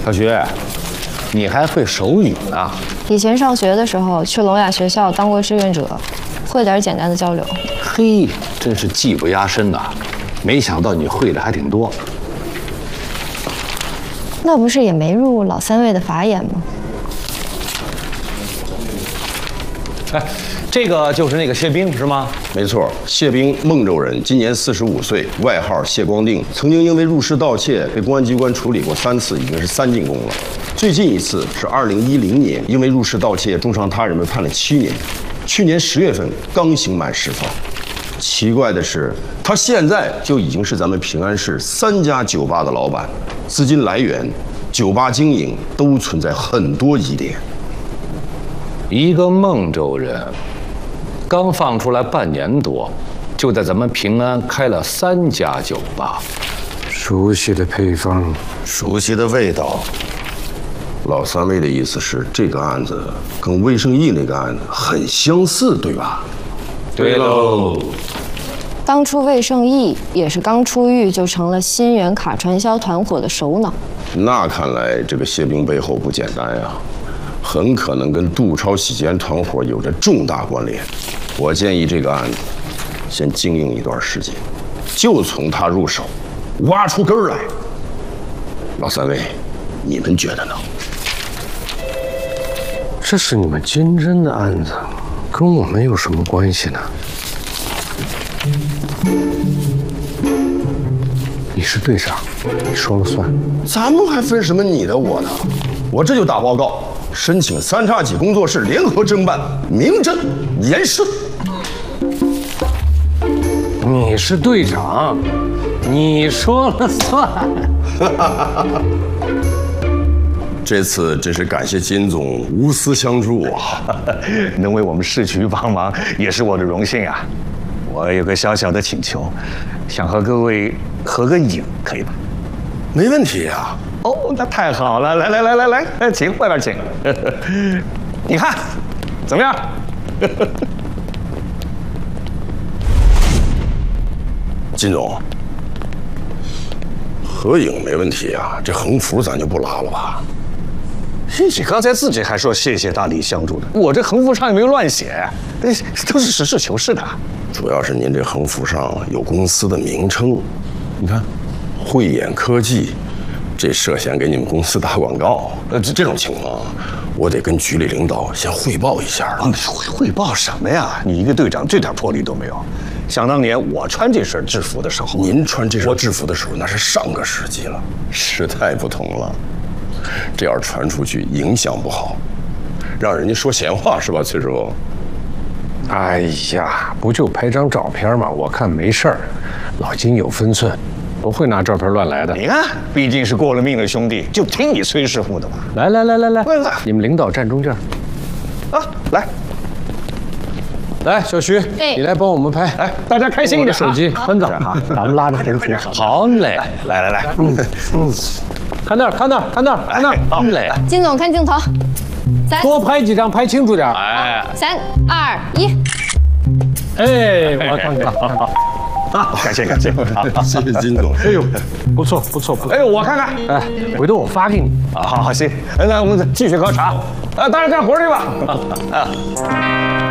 小徐，你还会手语呢？ 以前上学的时候去聋哑学校当过志愿者，会点简单的交流。 嘿，真是技不压身呐！没想到你会的还挺多。 那不是也没入老三位的法眼吗？ 哎，这个就是那个谢兵是吗？ 没错，谢兵，孟州人，今年45岁，外号谢光定，曾经因为入室盗窃被公安机关处理过3次，已经是3进宫了。最近一次是2010年，因为入室盗窃重伤他人被判了7年。去年10月份刚刑满释放。奇怪的是，他现在就已经是咱们平安市3家酒吧的老板，资金来源、酒吧经营都存在很多疑点。 一个孟州人，刚放出来半年多，就在咱们平安开了3家酒吧。 熟悉的配方， 熟悉的味道。老三位的意思是，这个案子跟魏胜义那个案子很相似，对吧？ 对喽。 当初魏胜义也是刚出狱就成了新源卡传销团伙的首脑。 那看来这个谢兵背后不简单呀，很可能跟杜超洗钱团伙有着重大关联。我建议这个案子先经营一段时间，就从他入手，挖出根儿来。老三位，你们觉得呢？ 这是你们金针的案子，跟我们有什么关系呢？你是队长，你说了算。 咱们还分什么你的我的？我这就打报告，申请3叉戟工作室联合侦办，名正言顺。 你是队长，你说了算。 这次真是感谢金总无私相助啊！ 能为我们市局帮忙，也是我的荣幸啊。我有个小小的请求，想和各位合个影，可以吧？ 没问题啊。 哦，那太好了！来，请外边请。你看，怎么样？ 金总，合影没问题啊，这横幅咱就不拉了吧？ 你刚才自己还说谢谢大力相助的，我这横幅上也没有乱写，都是实事求是的。 主要是您这横幅上有公司的名称，你看，慧眼科技，这涉嫌给你们公司打广告。这种情况，我得跟局里领导先汇报一下了。 汇报什么呀？你一个队长这点魄力都没有。想当年我穿这身制服的时候， 您穿这身制服的时候，那是上个世纪了，时代不同了。这要是传出去，影响不好，让人家说闲话是吧，崔师傅？ 哎呀，不就拍张照片吗？我看没事儿，老金有分寸，不会拿照片乱来的。 你看，毕竟是过了命的兄弟，就听你崔师傅的嘛。 来，你们领导站中间。 啊， 来，小徐，你来帮我们拍。 来，大家开心一点。 手机，班长，咱们拉着横幅。好嘞， 来， 看那儿，好嘞。 金总看镜头，3， 多拍几张，拍清楚点。 哎，3、2、1。 哎，我看看。 啊，感谢， 谢谢金总。 哎呦，不错。 哎，我看看。 哎，回头我发给你。 好，行。来，我们继续喝茶。大家干活去吧。